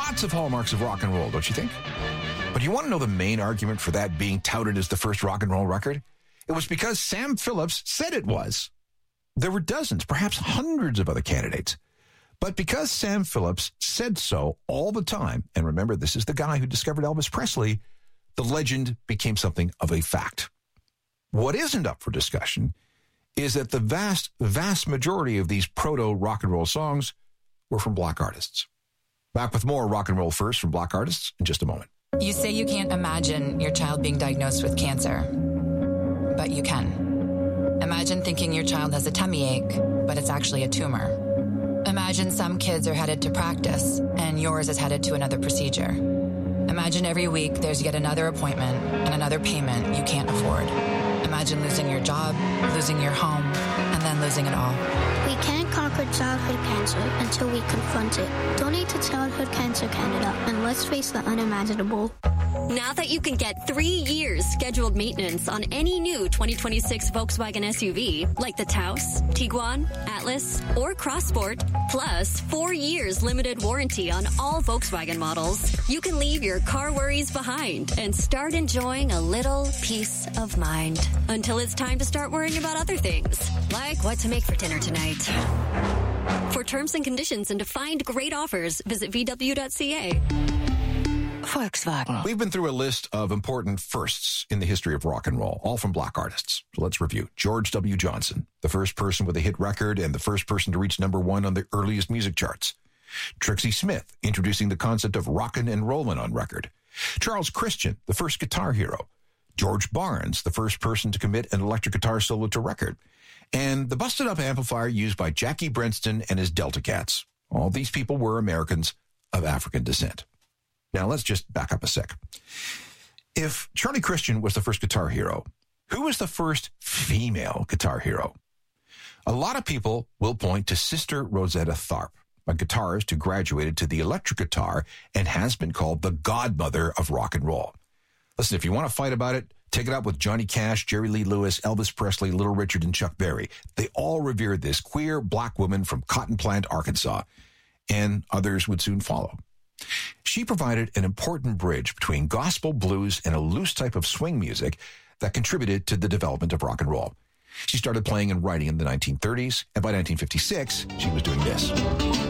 Lots of hallmarks of rock and roll, don't you think? But you want to know the main argument for that being touted as the first rock and roll record? It was because Sam Phillips said it was. There were dozens, perhaps hundreds of other candidates. But because Sam Phillips said so all the time, and remember, this is the guy who discovered Elvis Presley, the legend became something of a fact. What isn't up for discussion is that the vast majority of these proto-rock and roll songs were from black artists. Back with more rock and roll first from black artists in just a moment. You say you can't imagine your child being diagnosed with cancer, but you can. Imagine thinking your child has a tummy ache, but it's actually a tumor. Imagine some kids are headed to practice, and yours is headed to another procedure. Imagine every week there's yet another appointment and another payment you can't afford. Imagine losing your job, losing your home, and then losing it all. We can't conquer childhood cancer until we confront it. Donate to Childhood Cancer Canada, and let's face the unimaginable. Now that you can get 3 years scheduled maintenance on any new 2026 Volkswagen SUV, like the Taos, Tiguan, Atlas, or Crossport, plus 4 years limited warranty on all Volkswagen models, you can leave your car worries behind and start enjoying a little peace of mind. Until it's time to start worrying about other things, like what to make for dinner tonight. For terms and conditions and to find great offers, visit VW.ca. Volkswagen. We've been through a list of important firsts in the history of rock and roll, all from black artists. So let's review. George W. Johnson, the first person with a hit record and the first person to reach #1 on the earliest music charts. Trixie Smith, introducing the concept of rockin' and rollin' on record. Charles Christian, the first guitar hero. George Barnes, the first person to commit an electric guitar solo to record. And the busted-up amplifier used by Jackie Brenston and his Delta Cats. All these people were Americans of African descent. Now, let's just back up a sec. If Charlie Christian was the first guitar hero, who was the first female guitar hero? A lot of people will point to Sister Rosetta Tharpe, a guitarist who graduated to the electric guitar and has been called the godmother of rock and roll. Listen, if you want to fight about it, take it up with Johnny Cash, Jerry Lee Lewis, Elvis Presley, Little Richard, and Chuck Berry. They all revered this queer black woman from Cotton Plant, Arkansas, and others would soon follow. She provided an important bridge between gospel, blues, and a loose type of swing music that contributed to the development of rock and roll. She started playing and writing in the 1930s, and by 1956, she was doing this.